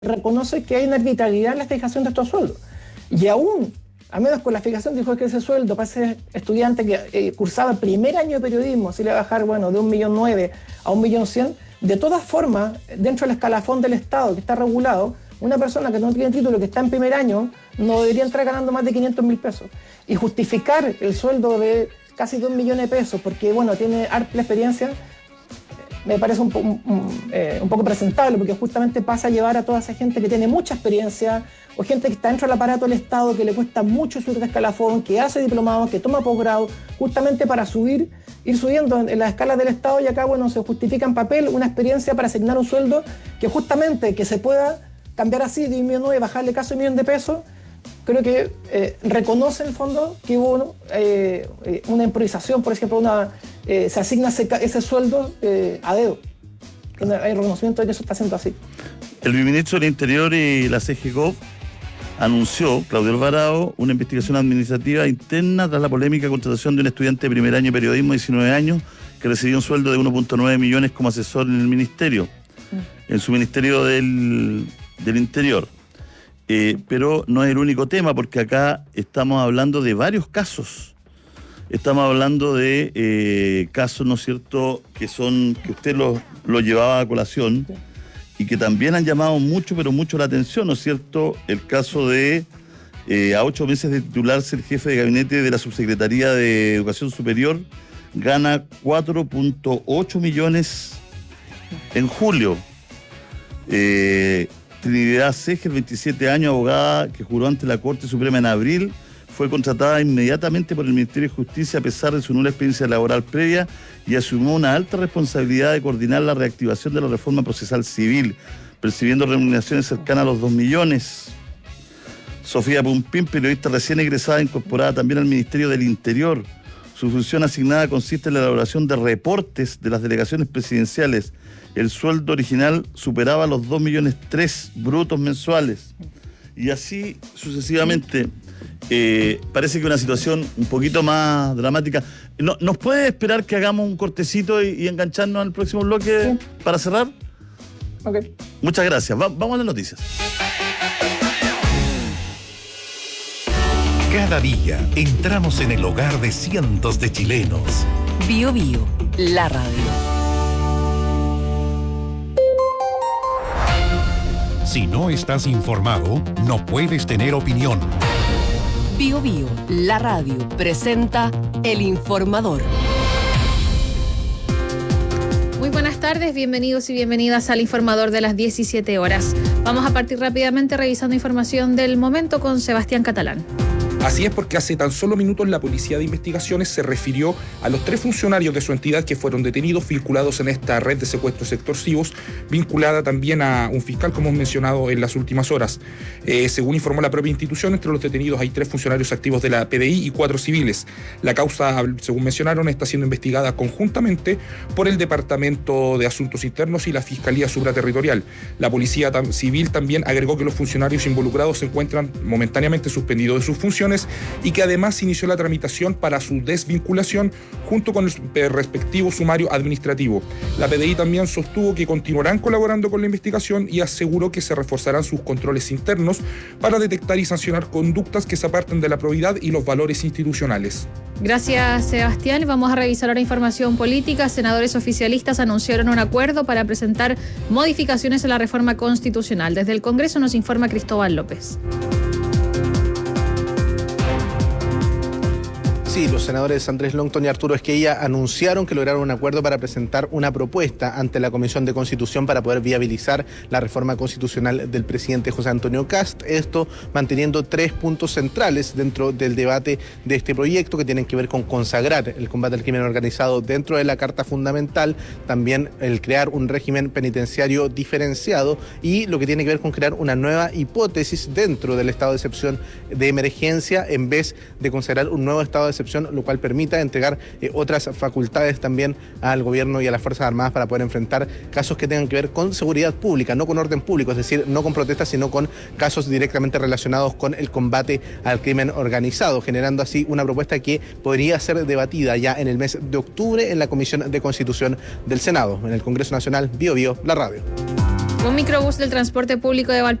reconoce que hay una arbitrariedad en la fijación de estos sueldos. Y aún, al menos con la fijación, dijo que ese sueldo para ese estudiante que cursaba el primer año de periodismo, se le va a bajar, de 1,9 millones a 1,1 millones, de todas formas, dentro del escalafón del Estado que está regulado, una persona que no tiene título, que está en primer año, no debería entrar ganando más de 500.000 pesos. Y justificar el sueldo de casi 2 millones de pesos porque, tiene amplia experiencia, me parece un poco presentable, porque justamente pasa a llevar a toda esa gente que tiene mucha experiencia, o gente que está dentro del aparato del Estado, que le cuesta mucho subir de escalafón, que hace diplomados, que toma posgrado, justamente para ir subiendo en las escalas del Estado, y acá, se justifica en papel una experiencia para asignar un sueldo que justamente que se pueda cambiar así de 1,9 millones, bajarle casi 1 millón de pesos. Creo que reconoce en el fondo que hubo una improvisación, por ejemplo, se asigna ese sueldo a dedo. Hay reconocimiento de que eso está siendo así. El viceministro del Interior y la CGCOP anunció, Claudio Alvarado, una investigación administrativa interna tras la polémica contratación de un estudiante de primer año de periodismo de 19 años que recibió un sueldo de 1,9 millones como asesor en el ministerio, en su ministerio del Interior. Pero no es el único tema, porque acá estamos hablando de varios casos. Estamos hablando de casos, ¿no es cierto?, que usted lo llevaba a colación, sí, y que también han llamado mucho, pero mucho la atención, ¿no es cierto? El caso de, a 8 meses de titularse, el jefe de gabinete de la Subsecretaría de Educación Superior gana 4,8 millones en julio. Trinidad Seger, 27 años, abogada que juró ante la Corte Suprema en abril, fue contratada inmediatamente por el Ministerio de Justicia a pesar de su nula experiencia laboral previa y asumió una alta responsabilidad de coordinar la reactivación de la reforma procesal civil, percibiendo remuneraciones cercanas a los 2 millones. Sofía Pumpín, periodista recién egresada, incorporada también al Ministerio del Interior. Su función asignada consiste en la elaboración de reportes de las delegaciones presidenciales. El sueldo original superaba los 2,3 millones brutos mensuales. Y así sucesivamente. Parece que una situación un poquito más dramática. ¿Nos puede esperar que hagamos un cortecito y engancharnos al próximo bloque, sí, para cerrar? Ok. Muchas gracias. Vamos a las noticias. Cada día entramos en el hogar de cientos de chilenos. Bio Bio, la radio. Si no estás informado, no puedes tener opinión. Bio Bio, la radio, presenta El Informador. Muy buenas tardes, bienvenidos y bienvenidas al Informador de las 17 horas. Vamos a partir rápidamente revisando información del momento con Sebastián Catalán. Así es, porque hace tan solo minutos la Policía de Investigaciones se refirió a los 3 funcionarios de su entidad que fueron detenidos vinculados en esta red de secuestros extorsivos, vinculada también a un fiscal, como hemos mencionado en las últimas horas. Según informó la propia institución, entre los detenidos hay 3 funcionarios activos de la PDI y 4 civiles. La causa, según mencionaron, está siendo investigada conjuntamente por el Departamento de Asuntos Internos y la Fiscalía Supraterritorial. La Policía Civil también agregó que los funcionarios involucrados se encuentran momentáneamente suspendidos de sus funciones y que además inició la tramitación para su desvinculación junto con el respectivo sumario administrativo. La PDI también sostuvo que continuarán colaborando con la investigación y aseguró que se reforzarán sus controles internos para detectar y sancionar conductas que se aparten de la probidad y los valores institucionales. Gracias, Sebastián. Vamos a revisar ahora información política. Senadores oficialistas anunciaron un acuerdo para presentar modificaciones a la reforma constitucional. Desde el Congreso nos informa Cristóbal López. Sí, los senadores Andrés Longton y Arturo Esquella anunciaron que lograron un acuerdo para presentar una propuesta ante la Comisión de Constitución para poder viabilizar la reforma constitucional del presidente José Antonio Kast. Esto manteniendo 3 puntos centrales dentro del debate de este proyecto que tienen que ver con consagrar el combate al crimen organizado dentro de la Carta Fundamental, también el crear un régimen penitenciario diferenciado y lo que tiene que ver con crear una nueva hipótesis dentro del estado de excepción de emergencia en vez de consagrar un nuevo estado de excepción, lo cual permita entregar otras facultades también al gobierno y a las Fuerzas Armadas para poder enfrentar casos que tengan que ver con seguridad pública, no con orden público, es decir, no con protestas, sino con casos directamente relacionados con el combate al crimen organizado, generando así una propuesta que podría ser debatida ya en el mes de octubre en la Comisión de Constitución del Senado. En el Congreso Nacional, Bio Bio, la radio. Un microbús del transporte público de Valparaíso